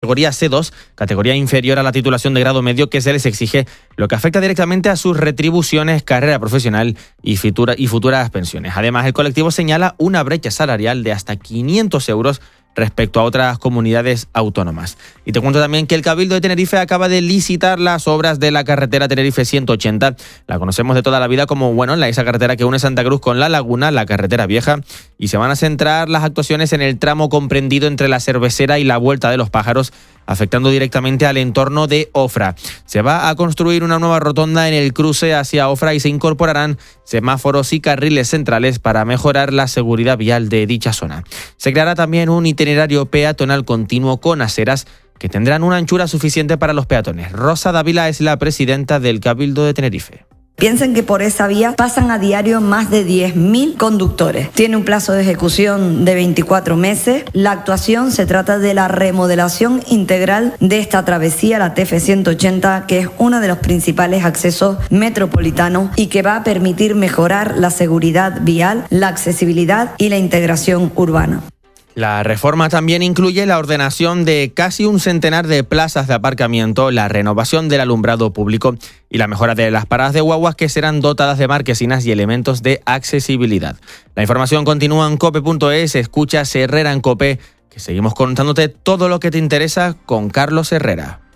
categoría C2, categoría inferior a la titulación de grado medio que se les exige, lo que afecta directamente a sus retribuciones, carrera profesional y futuras pensiones. Además, el colectivo señala una brecha salarial de hasta 500 euros respecto a otras comunidades autónomas. Y te cuento también que el Cabildo de Tenerife acaba de licitar las obras de la carretera Tenerife 180. La conocemos de toda la vida como, esa carretera que une Santa Cruz con La Laguna, la carretera vieja, y se van a centrar las actuaciones en el tramo comprendido entre la Cervecera y la Vuelta de los Pájaros, afectando directamente al entorno de Ofra. Se va a construir una nueva rotonda en el cruce hacia Ofra y se incorporarán semáforos y carriles centrales para mejorar la seguridad vial de dicha zona. Se creará también un itinerario peatonal continuo con aceras que tendrán una anchura suficiente para los peatones. Rosa Dávila es la presidenta del Cabildo de Tenerife. Piensen que por esa vía pasan a diario más de 10.000 conductores. Tiene un plazo de ejecución de 24 meses. La actuación se trata de la remodelación integral de esta travesía, la TF 180, que es uno de los principales accesos metropolitanos y que va a permitir mejorar la seguridad vial, la accesibilidad y la integración urbana. La reforma también incluye la ordenación de casi un centenar de plazas de aparcamiento, la renovación del alumbrado público y la mejora de las paradas de guaguas que serán dotadas de marquesinas y elementos de accesibilidad. La información continúa en cope.es, escucha Herrera en Cope, que seguimos contándote todo lo que te interesa con Carlos Herrera.